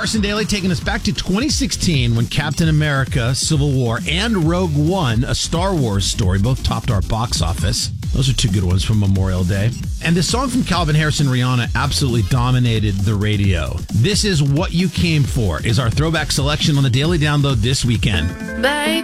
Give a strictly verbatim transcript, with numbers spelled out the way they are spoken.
Carson Daly taking us back to twenty sixteen when Captain America, Civil War, and Rogue One, a Star Wars story, both topped our box office. Those are two good ones from Memorial Day. And this song from Calvin Harris and Rihanna absolutely dominated the radio. This is What You Came For, is our throwback selection on the Daily Download this weekend. Baby.